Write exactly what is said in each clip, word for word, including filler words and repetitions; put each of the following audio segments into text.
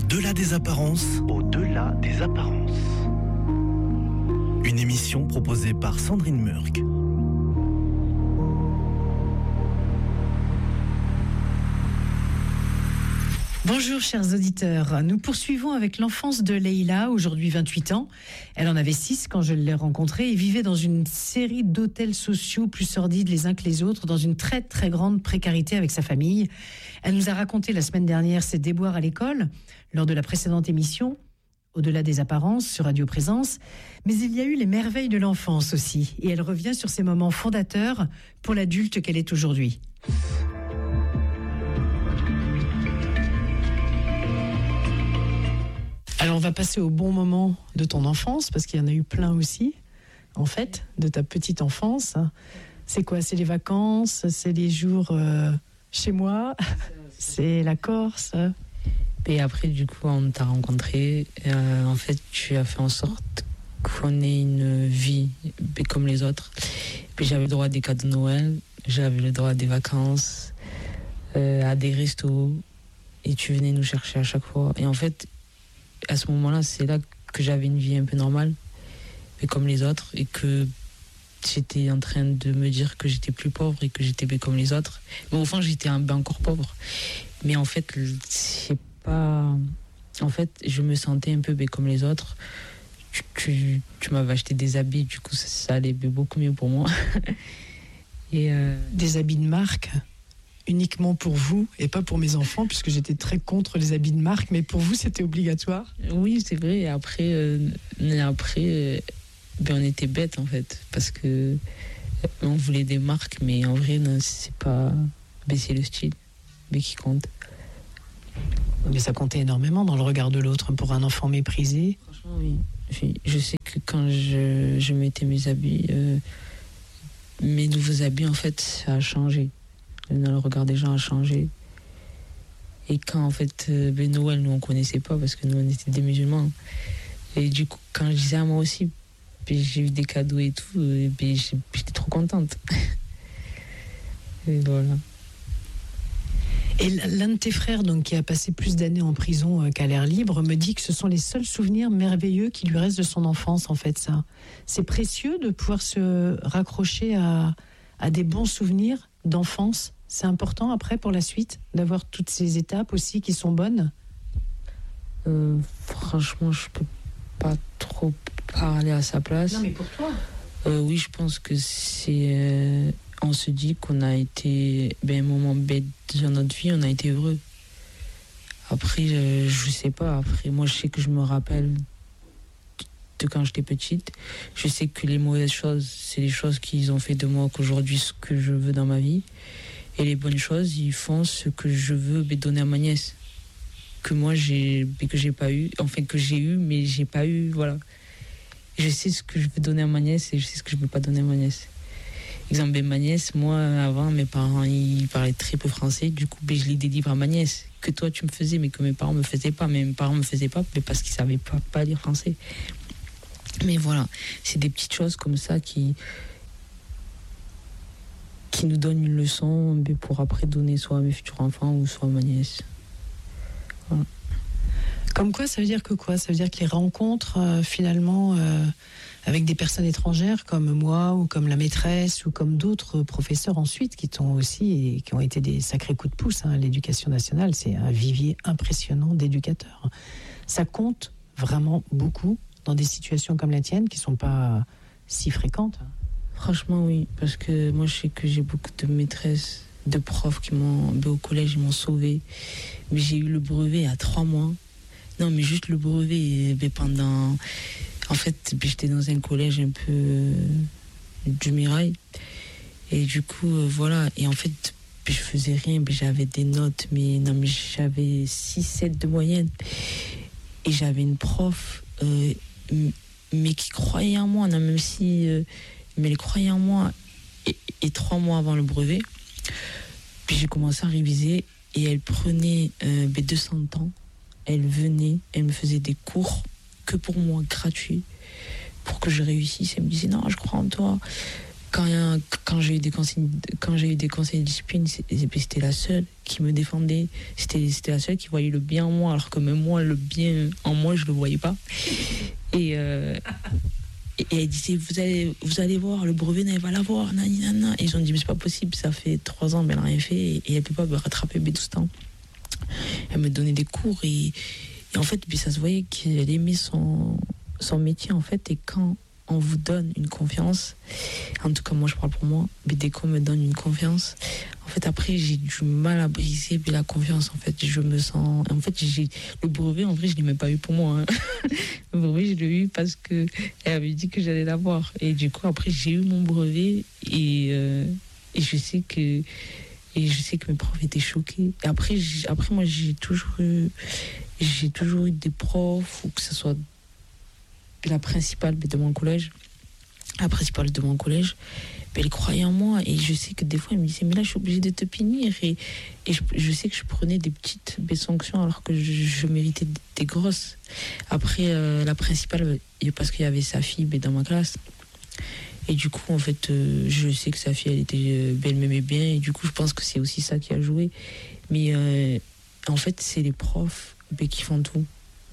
Au-delà des apparences. Au-delà des apparences. Une émission proposée par Sandrine Murk. Bonjour chers auditeurs, nous poursuivons avec l'enfance de Leïla, aujourd'hui vingt-huit ans. Elle en avait six quand je l'ai rencontrée et vivait dans une série d'hôtels sociaux plus sordides les uns que les autres, dans une très très grande précarité avec sa famille. Elle nous a raconté la semaine dernière ses déboires à l'école, lors de la précédente émission, Au-delà des apparences, sur Radio Présence. Mais il y a eu les merveilles de l'enfance aussi, et elle revient sur ces moments fondateurs pour l'adulte qu'elle est aujourd'hui. Alors on va passer au bon moment de ton enfance, parce qu'il y en a eu plein aussi, en fait, de ta petite enfance. C'est quoi? C'est les vacances? C'est les jours euh, chez moi? C'est la Corse? Et après, du coup, on t'a rencontré. Euh, en fait, tu as fait en sorte qu'on ait une vie comme les autres. Puis j'avais le droit à des cadeaux de Noël, j'avais le droit à des vacances, euh, à des restos. Et tu venais nous chercher à chaque fois. Et en fait, à ce moment-là, c'est là que j'avais une vie un peu normale, mais comme les autres, et que j'étais en train de me dire que j'étais plus pauvre et que j'étais comme les autres. Mais au fond, j'étais un, ben encore pauvre. Mais en fait, c'est pas... En fait, je me sentais un peu ben comme les autres. Tu, tu, tu m'avais acheté des habits, du coup, ça, ça allait beaucoup mieux pour moi. et euh... Des habits de marque uniquement pour vous et pas pour mes enfants, puisque j'étais très contre les habits de marque, mais pour vous c'était obligatoire? Oui, c'est vrai. Et après, euh, et après euh, ben on était bêtes en fait, parce que on voulait des marques, mais en vrai non, c'est pas, ben, c'est le style mais qui compte. Mais ça comptait énormément dans le regard de l'autre pour un enfant méprisé. Franchement oui. Je, je sais que quand je, je mettais mes habits, euh, mes nouveaux habits en fait, ça a changé. Dans le regard des gens a changé. Et quand en fait euh, ben Noël, nous on connaissait pas parce que nous on était des musulmans. Et du coup quand je disais à moi aussi, ben, j'ai eu des cadeaux et tout, et ben, j'étais trop contente. Et voilà. Et l'un de tes frères, donc, qui a passé plus d'années en prison qu'à l'air libre, me dit que ce sont les seuls souvenirs merveilleux qui lui restent de son enfance, en fait, ça. C'est précieux de pouvoir se raccrocher à, à des bons souvenirs d'enfance. C'est important après pour la suite d'avoir toutes ces étapes aussi qui sont bonnes. Euh, franchement, je peux pas trop parler à sa place. Non, mais pour toi. Euh, oui, je pense que c'est. Euh, on se dit qu'on a été. Ben, un moment bête dans notre vie, on a été heureux. Après, euh, je sais pas. Après, moi, je sais que je me rappelle de quand j'étais petite. Je sais que les mauvaises choses, c'est les choses qu'ils ont fait de moi qu'aujourd'hui, ce que je veux dans ma vie. Et les bonnes choses, ils font ce que je veux donner à ma nièce. Que moi, j'ai, que j'ai pas eu. Enfin, que j'ai eu, mais j'ai pas eu, voilà. Je sais ce que je veux donner à ma nièce et je sais ce que je peux pas donner à ma nièce. Exemple, ben, ma nièce, moi, avant, mes parents, ils parlaient très peu français. Du coup, ben, je les délivre à ma nièce. Que toi, tu me faisais, mais que mes parents me faisaient pas. Mais mes parents me faisaient pas, mais parce qu'ils savaient pas, pas lire français. Mais voilà, c'est des petites choses comme ça qui... qui nous donne une leçon pour après donner soit à mes futurs enfants ou soit à ma nièce. Voilà. Comme quoi, ça veut dire que quoi? Ça veut dire que les rencontres, euh, finalement, euh, avec des personnes étrangères comme moi ou comme la maîtresse ou comme d'autres professeurs ensuite qui t'ont aussi et qui ont été des sacrés coups de pouce. Hein. L'éducation nationale, c'est un vivier impressionnant d'éducateurs. Ça compte vraiment beaucoup dans des situations comme la tienne qui ne sont pas si fréquentes. Franchement, oui, parce que moi, je sais que j'ai beaucoup de maîtresses, de profs qui m'ont, ben, au collège, ils m'ont sauvée. Mais j'ai eu le brevet à trois mois. Non, mais juste le brevet, ben, pendant... En fait, ben, j'étais dans un collège un peu euh, du Mirail. Et du coup, euh, voilà. Et en fait, ben, je faisais rien. Ben, j'avais des notes, mais non, mais j'avais six sept de moyenne. Et j'avais une prof, euh, mais qui croyait en moi, non, même si... Euh, mais elle croyait en moi. Et, et trois mois avant le brevet, puis j'ai commencé à réviser et elle prenait euh, ben deux cents ans. Elle venait, elle me faisait des cours que pour moi, gratuits, pour que je réussisse. Elle me disait non, je crois en toi. quand, quand, j'ai eu des conseils, quand j'ai eu des conseils de discipline, c'était la seule qui me défendait. C'était, c'était la seule qui voyait le bien en moi, alors que même moi, le bien en moi, je ne le voyais pas. Et, euh, et, et elle disait, vous allez, vous allez voir, le brevet n'allait pas l'avoir. Nanana. Et ils ont dit, mais c'est pas possible, ça fait trois ans, mais elle n'a rien fait. Et, et elle ne peut pas me rattraper tout ce temps. Elle me donnait des cours. Et, et en fait, puis ça se voyait qu'elle aimait son, son métier, en fait. Et quand on vous donne une confiance, en tout cas moi je parle pour moi, mais dès qu'on me donne une confiance, en fait après j'ai du mal à briser la confiance. En fait je me sens, en fait j'ai le brevet, en vrai je l'ai même pas eu pour moi, hein. Le brevet je l'ai eu parce que elle avait dit que j'allais l'avoir, et du coup après j'ai eu mon brevet, et, euh, et je sais que et je sais que mes profs étaient choqués. Et après après moi j'ai toujours eu j'ai toujours eu des profs, ou que ce soit la principale de mon collège, la principale de mon collège, elle croyait en moi, et je sais que des fois elle me disait, mais là je suis obligée de te punir, et, et je, je sais que je prenais des petites des sanctions alors que je, je méritais des grosses. Après euh, la principale, parce qu'il y avait sa fille dans ma classe, et du coup en fait euh, je sais que sa fille elle était euh, elle m'aimait bien, et du coup je pense que c'est aussi ça qui a joué, mais euh, en fait c'est les profs qui font tout,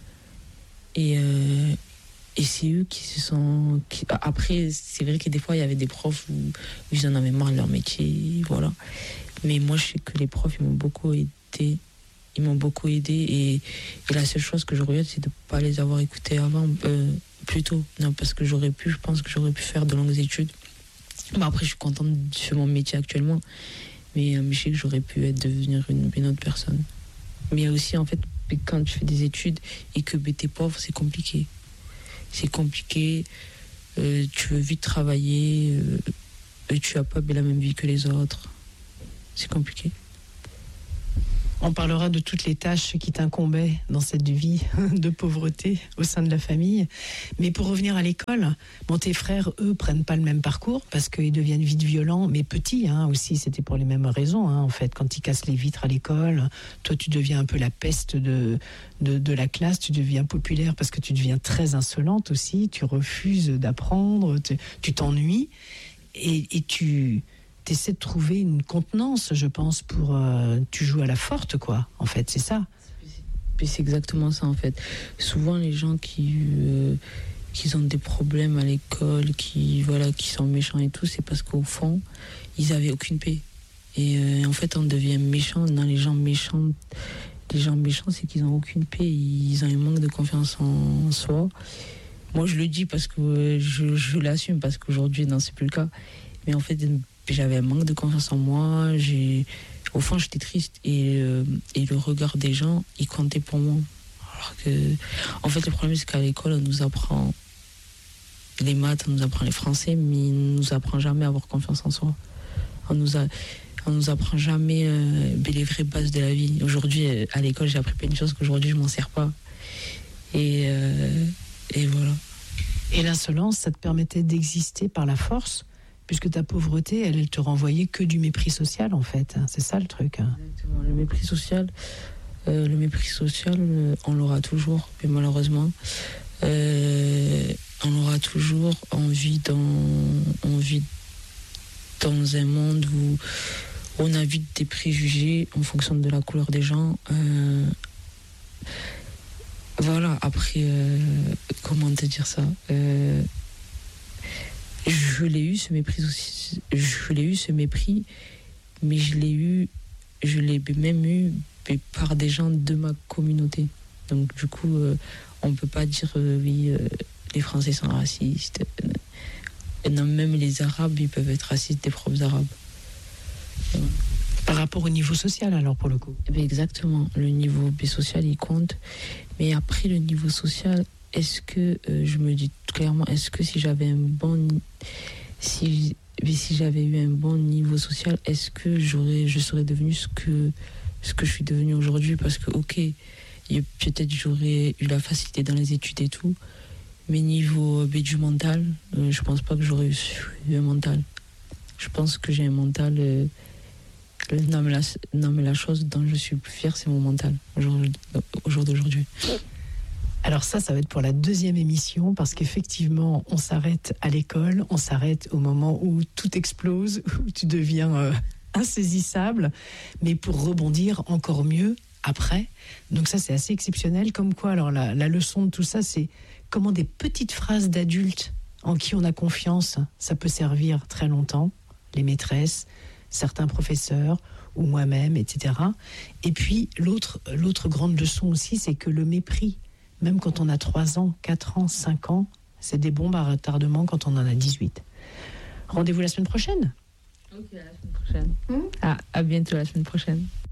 et euh, Et c'est eux qui se sont... Qui... Après, c'est vrai que des fois, il y avait des profs où ils en avaient marre de leur métier, voilà. Mais moi, je sais que les profs, ils m'ont beaucoup aidé. Ils m'ont beaucoup aidé. Et, et la seule chose que je regrette, c'est de ne pas les avoir écoutés avant, euh, plus tôt. Non, parce que j'aurais pu, je pense que j'aurais pu faire de longues études. Mais après, je suis contente de faire mon métier actuellement. Mais, mais je sais que j'aurais pu être, devenir une, une autre personne. Mais il y a aussi, en fait, quand tu fais des études et que ben, t'es pauvre, c'est compliqué. C'est compliqué, euh, tu veux vite travailler, euh, et tu n'as pas la même vie que les autres. C'est compliqué. On parlera de toutes les tâches qui t'incombaient dans cette vie de pauvreté au sein de la famille. Mais pour revenir à l'école, bon, tes frères, eux, prennent pas le même parcours parce qu'ils deviennent vite violents, mais petits hein, aussi, c'était pour les mêmes raisons. Hein, en fait, quand ils cassent les vitres à l'école, toi, tu deviens un peu la peste de, de, de la classe, tu deviens populaire parce que tu deviens très insolente aussi, tu refuses d'apprendre, tu, tu t'ennuies et, et tu... T'essaies de trouver une contenance, je pense, pour... Euh, tu joues à la forte, quoi, en fait, c'est ça. Puis c'est exactement ça, en fait. Souvent, les gens qui, euh, qui ont des problèmes à l'école, qui, voilà, qui sont méchants et tout, c'est parce qu'au fond, ils n'avaient aucune paix. Et euh, en fait, on devient méchant. Dans les gens méchants, les gens méchants, c'est qu'ils n'ont aucune paix. Ils ont un manque de confiance en soi. Moi, je le dis parce que euh, je, je l'assume, parce qu'aujourd'hui, non, c'est plus le cas. Mais en fait... j'avais un manque de confiance en moi, j'ai... au fond j'étais triste, et, euh, et le regard des gens, il comptait pour moi. Alors que, en fait le problème c'est qu'à l'école on nous apprend les maths, on nous apprend les français, mais on nous apprend jamais à avoir confiance en soi. On nous, a... on nous apprend jamais euh, les vraies bases de la vie. Aujourd'hui à l'école j'ai appris plein de choses qu'aujourd'hui je m'en sers pas. Et, euh... et voilà. Et l'insolence, ça te permettait d'exister par la force ? Puisque ta pauvreté, elle, elle te renvoyait que du mépris social, en fait. C'est ça, le truc. Exactement. Le mépris social, euh, le mépris social, euh, on l'aura toujours. Mais malheureusement, euh, on l'aura toujours. On vit dans, on vit dans un monde où on a vite des préjugés en fonction de la couleur des gens. Euh, voilà. Après, euh, comment te dire ça euh, Je l'ai eu ce mépris aussi, je l'ai eu ce mépris, mais je l'ai eu, je l'ai même eu par des gens de ma communauté. Donc du coup, euh, on peut pas dire euh, oui, euh, les Français sont racistes. Et non, même les Arabes, ils peuvent être racistes, des propres Arabes. Voilà. Par rapport au niveau social, alors pour le coup. Eh bien, exactement, le niveau social il compte, mais après le niveau social. Est-ce que, euh, je me dis clairement, est-ce que si j'avais un bon, si, si j'avais eu un bon niveau social, est-ce que j'aurais, je serais devenue ce que, ce que je suis devenue aujourd'hui ? Parce que, ok, peut-être j'aurais eu la facilité dans les études et tout, mais niveau euh, du mental, euh, je pense pas que j'aurais eu un mental. Je pense que j'ai un mental... Euh, non, mais la, non, mais la chose dont je suis plus fière, c'est mon mental, au jour, au jour d'aujourd'hui. Alors ça, ça va être pour la deuxième émission, parce qu'effectivement, on s'arrête à l'école, on s'arrête au moment où tout explose, où tu deviens euh, insaisissable, mais pour rebondir encore mieux après. Donc ça, c'est assez exceptionnel. Comme quoi, alors la, la leçon de tout ça, c'est comment des petites phrases d'adultes en qui on a confiance, ça peut servir très longtemps. Les maîtresses, certains professeurs, ou moi-même, et cetera. Et puis, l'autre, l'autre grande leçon aussi, c'est que le mépris, même quand on a trois ans, quatre ans, cinq ans, c'est des bombes à retardement quand on en a dix-huit. Rendez-vous la semaine prochaine. Ok, la semaine prochaine. Mmh. Ah, à bientôt la semaine prochaine.